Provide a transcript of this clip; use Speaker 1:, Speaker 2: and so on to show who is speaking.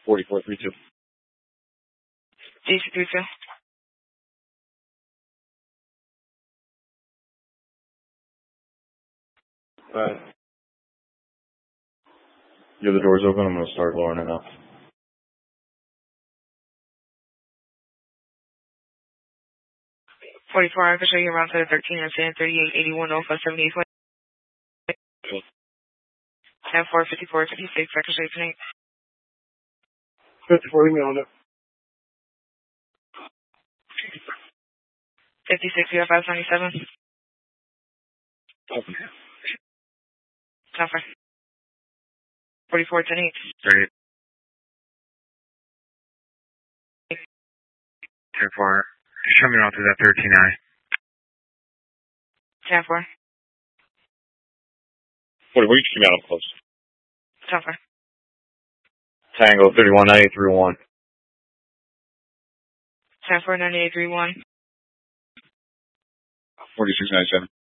Speaker 1: 4432.
Speaker 2: DC32.
Speaker 1: Alright. You have the doors open, I'm going to start lowering it now.
Speaker 2: I can show you around to the 13 and 10, 38, 81, 05, 78, 20. 10, 4, 54, 56, I can show you tonight.
Speaker 1: 54, leave me on it.
Speaker 2: 56, you have 597.
Speaker 1: Open.
Speaker 2: Tougher. 44, 10, 8.
Speaker 1: 38. 10 4. Show me around to that 13
Speaker 2: 10, 4.
Speaker 1: 40, where you just came out up close?
Speaker 2: Tougher.
Speaker 1: Tango, 31, 93, 1.
Speaker 2: 10, 4, 98, 3, 1.
Speaker 1: 46, 97.